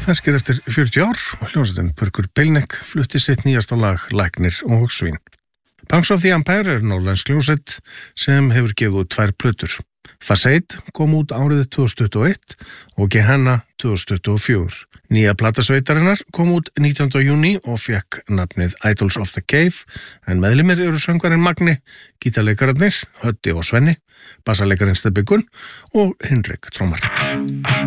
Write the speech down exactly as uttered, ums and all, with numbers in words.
ferskir eftir fjörutíu ár og hljómsveitin Purkur Pilnek flutti sitt nýjasta lag Læknir og svín. Punks of the Empire er norðlensk hljómsveit sem hefur gefið út tvær plötur. Facade kom út árið tvö þúsund tuttugu og eitt og Gehenna tvö þúsund tuttugu og fjögur. Nýja plata sveitarinnar kom út nítjánda júní og fekk nafnið Idols of the Cave, en meðlimir eru söngvarinn Magni, gítarleikararnir Höddi og Svenni, bassalekarinn Stebbi Gunn og Hinrik trommar.